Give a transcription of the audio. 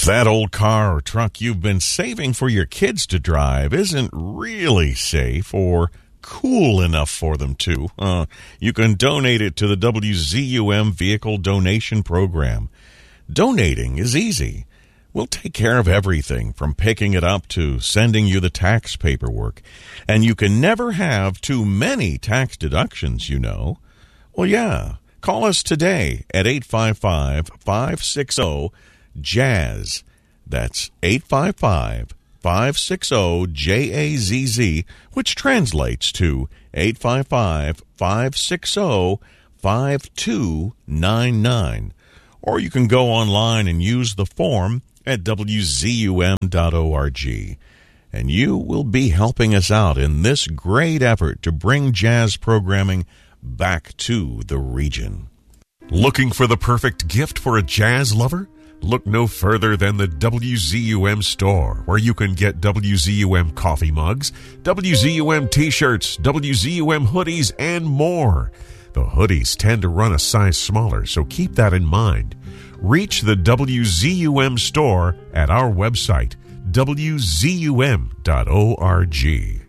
If that old car or truck you've been saving for your kids to drive isn't really safe or cool enough for them to, you can donate it to the WZUM Vehicle Donation Program. Donating is easy. We'll take care of everything from picking it up to sending you the tax paperwork. And you can never have too many tax deductions, you know. Well, yeah. Call us today at 855-560-JAZZ. That's 855-560-JAZZ, which translates to 855-560-5299. Or you can go online and use the form at wzum.org. And you will be helping us out in this great effort to bring jazz programming back to the region. Looking for the perfect gift for a jazz lover? Look no further than the WZUM store, where you can get WZUM coffee mugs, WZUM t-shirts, WZUM hoodies, and more. The hoodies tend to run a size smaller, so keep that in mind. Reach the WZUM store at our website, wzum.org.